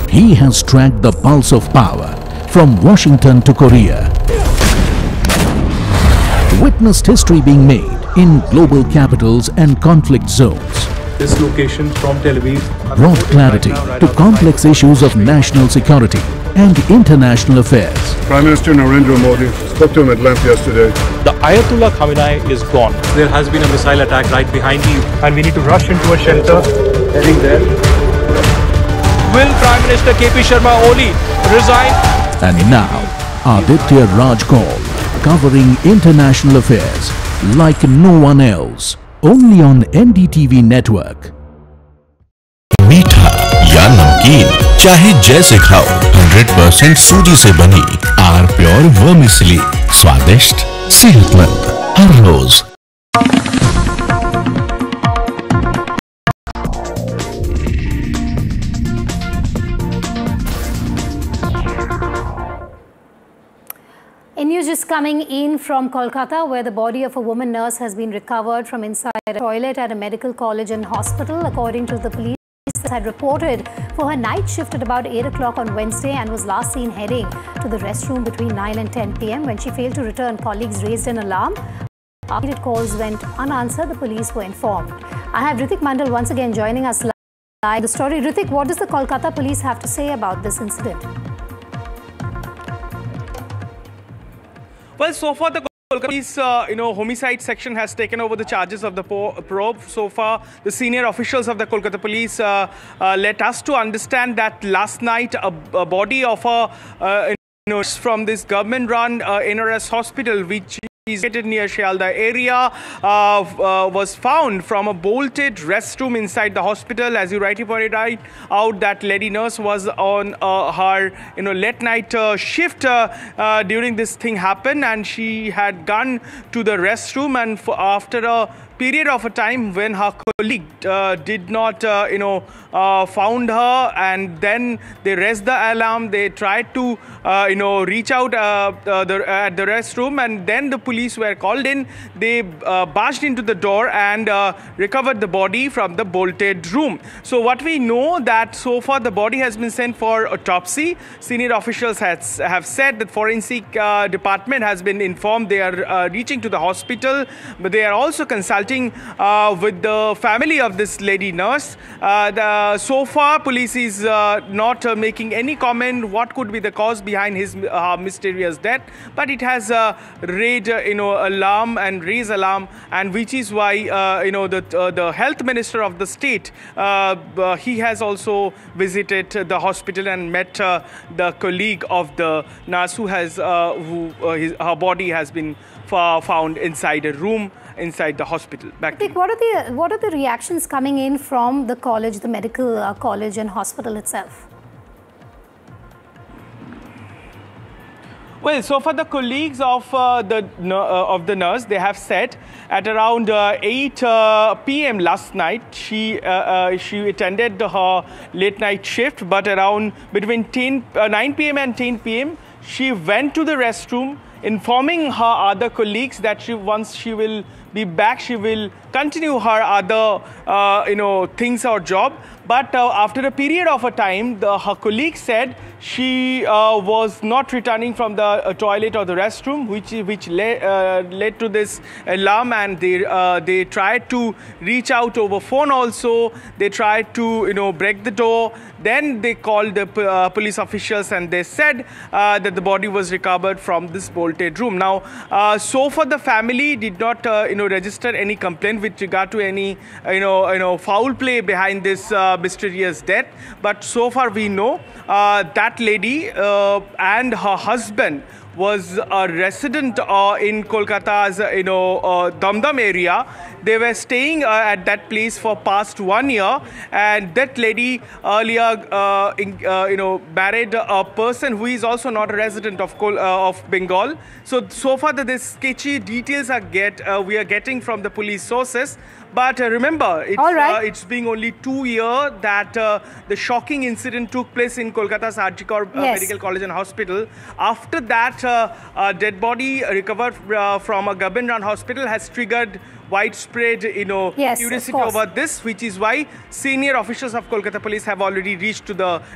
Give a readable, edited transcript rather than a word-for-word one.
He has tracked the pulse of power from Washington to Korea. Witnessed history being made in global capitals and conflict zones. This location from Tel Aviv Brought clarity to complex issues of national security and international affairs. Prime Minister Narendra Modi spoke to him at length yesterday. The Ayatollah Khamenei is gone. There has been a missile attack right behind you, and we need to rush into a shelter. Heading there. Will Prime Minister KP Sharma Oli resign? And now, Aditya Raj Kaul, covering international affairs like no one else, only on NDTV network. मीठा या नमकीन चाहे जैसे खाओ, 100% सूजी से बनी are pure vermicelli, स्वादिष्ट, सेहतमंद हर रोज। News just coming in from Kolkata, where the body of a woman nurse has been recovered from inside a toilet at a medical college and hospital. According to the police, had reported for her night shift at about 8 o'clock on Wednesday and was last seen heading to the restroom between 9 and 10 p.m. When she failed to return, colleagues raised an alarm. After calls went unanswered, the police were informed. I have Ritik Mandal once again joining us live. The story, Ritik, what does the Kolkata police have to say about this incident? Well, so far the Kolkata police, homicide section has taken over the charges of the probe. So far, the senior officials of the Kolkata police let us to understand that last night a body of a from this government-run NRS hospital, which is located near Shialda area, was found from a bolted restroom inside the hospital. As you rightly pointed out, that lady nurse was on her late night shift during this thing happened, and she had gone to the restroom, and after a period of a time when her colleague did not found her, and then they raised the alarm. They tried to reach out at the restroom, and then the police were called in. They barged into the door and recovered the body from the bolted room. So what we know that so far the body has been sent for autopsy. Senior officials have said that forensic department has been informed. They are reaching to the hospital, but they are also consulting with the family of this lady nurse. So far, police is not making any comment what could be the cause behind his mysterious death, but it has raised alarm, and which is why the health minister of the state he has also visited the hospital and met the colleague of the nurse who has her body has been found inside a room inside the hospital. What are the reactions coming in from the college, the medical college and hospital itself? Well, so far the colleagues of the nurse, they have said at around 8 p.m. last night she attended her late night shift, but around between 9 p.m. and 10 p.m. she went to the restroom, informing her other colleagues that once she will be back, she will continue her other things or job. But after a period of a time, her colleague said she was not returning from the toilet or the restroom, which led to this alarm, and they tried to reach out over phone also. They tried to break the door. Then they called the police officials, and they said that the body was recovered from this bolted room. Now, so far the family did not register any complaint with regard to any foul play behind this mysterious death. But so far we know that lady and her husband was a resident in Kolkata's Damdam area. They were staying at that place for past 1 year, and that lady earlier married a person who is also not a resident of Bengal. So far that this sketchy details we are getting from the police sources. But remember, it's been only 2 years that the shocking incident took place in Kolkata's RG Medical College and Hospital. After that, a dead body recovered from a government-run hospital has triggered widespread curiosity over this, which is why senior officials of Kolkata police have already reached to the